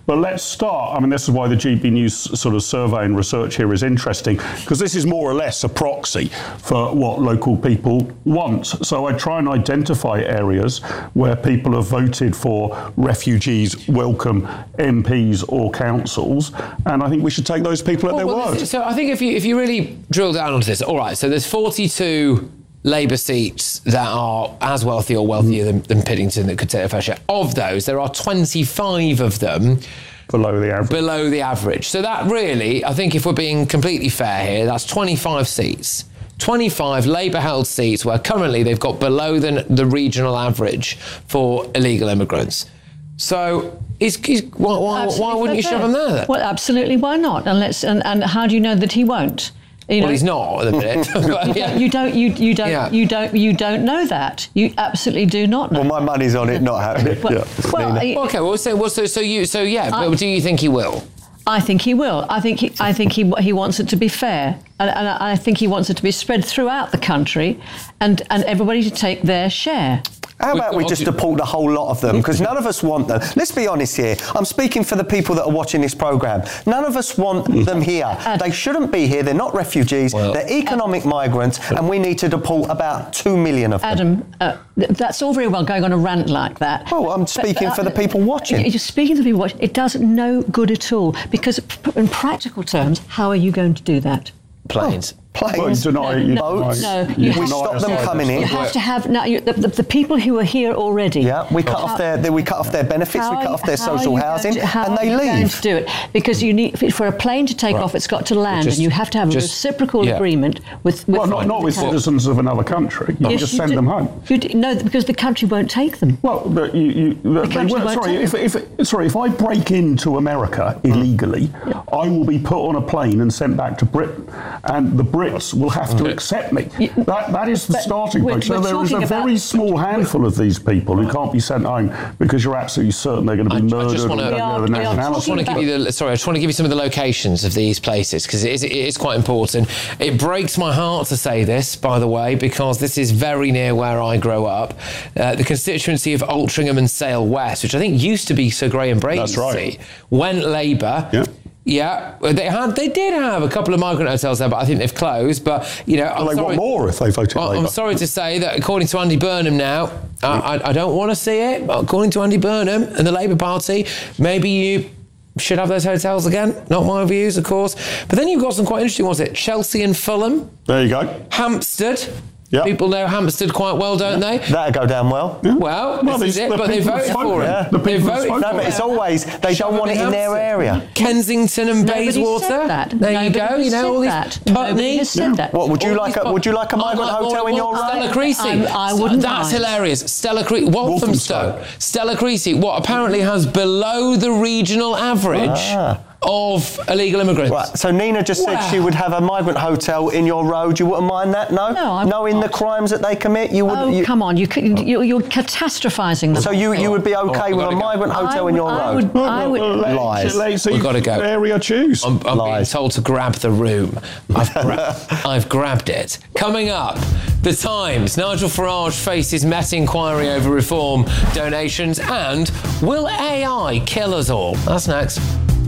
But let's start. I mean, this is why the GB News sort of survey and research here is interesting, because this is more or less a proxy for what local people want. So I try and identify areas where people have voted for refugees welcome MPs or councils, and I think we should take those people at their word. So I think if you really drill down onto this, all right, so there's 42 Labour seats that are as wealthy or wealthier than Piddington that could take a fair share. Of those, there are 25 of them below the average. So that really, I think if we're being completely fair here, that's 25 seats. 25 Labour-held seats where currently they've got below the regional average for illegal immigrants. So why wouldn't you shove him there then? Well, absolutely, why not? And how do you know that he won't? Well, he's not at the minute. But, yeah. You don't know that. You absolutely do not know. Well, my money's on it not happening. But do you think he will? I think he will. I think he wants it to be fair, and I think he wants it to be spread throughout the country, and everybody to take their share. How about we just deport the whole lot of them? Because none of us want them. Let's be honest here. I'm speaking for the people that are watching this programme. None of us want them here. They shouldn't be here. They're not refugees. They're economic migrants, and we need to deport about 2 million of them. Adam, that's all very well going on a rant like that. Oh, I'm speaking for the people watching. You're speaking to the people watching. It does no good at all, because in practical terms, how are you going to do that? Planes. Planes, boats. You stop them coming in. You have to have the people who are here already. Yeah, we cut off their benefits, we cut off their social housing, and they leave. How are you going to do it? Because you need for a plane to take off, it's got to land, and you have to have a reciprocal agreement with. Not with citizens of another country. You just send them home. No, because the country won't take them. Well, but if I break into America illegally, I will be put on a plane and sent back to Britain, and the Brits will have to accept me. That is the starting point. So there is a very small handful of these people who can't be sent home because you're absolutely certain they're going to be murdered. I just want to give you some of the locations of these places, because it is quite important. It breaks my heart to say this, by the way, because this is very near where I grew up. The constituency of Altrincham and Sale West, which I think used to be Sir Graham Brady's seat, went Labour. Yeah, they did have a couple of migrant hotels there, but I think they've closed. But, want more if they voted Labour. I'm sorry to say that according to Andy Burnham now, I don't want to see it, but according to Andy Burnham and the Labour Party, maybe you should have those hotels again. Not my views, of course. But then you've got some quite interesting ones there. Chelsea and Fulham. There you go. Hampstead. Yep. People know Hampstead quite well, don't they? That'll go down well. Yeah. Well, this is it, but they voted for it. They voted for it. No, but it's always, they don't want it in their area. Kensington and Bayswater. There you go. All these Putney. What would you like? Would you like a migrant hotel in your road? Stella Creasy. I wouldn't. That's hilarious. Stella Creasy. Walthamstow. Stella Creasy. What apparently has below the regional average of illegal immigrants. Right, so Nina just said she would have a migrant hotel in your road. You wouldn't mind that, no? No, knowing the crimes that they commit, you would. Come on, you're catastrophising them. So you would be okay with a migrant hotel in your road? I would. Lies. We've got to go. Area choose. I'm being told to grab the room. I've grabbed it. Coming up, The Times. Nigel Farage faces Met inquiry over reform donations, and will AI kill us all? That's next.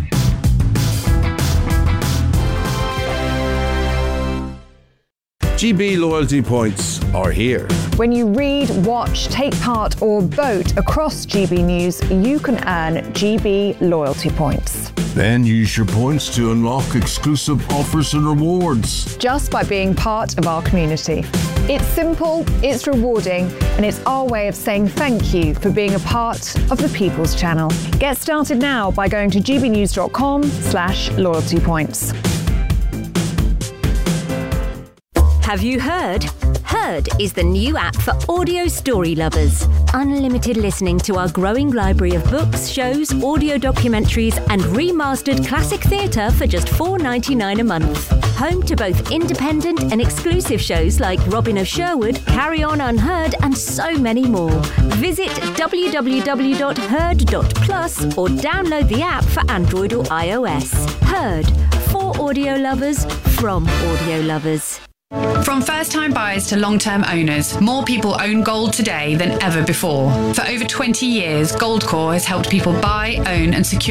GB loyalty points are here. When you read, watch, take part or vote across GB News, you can earn GB loyalty points. Then use your points to unlock exclusive offers and rewards. Just by being part of our community. It's simple, it's rewarding, and it's our way of saying thank you for being a part of the People's Channel. Get started now by going to gbnews.com/loyalty points. Have you heard? Heard is the new app for audio story lovers. Unlimited listening to our growing library of books, shows, audio documentaries, and remastered classic theatre for just $4.99 a month. Home to both independent and exclusive shows like Robin of Sherwood, Carry On Unheard, and so many more. Visit www.heard.plus or download the app for Android or iOS. Heard, for audio lovers, from audio lovers. From first-time buyers to long-term owners, more people own gold today than ever before. For over 20 years, Goldcore has helped people buy, own and secure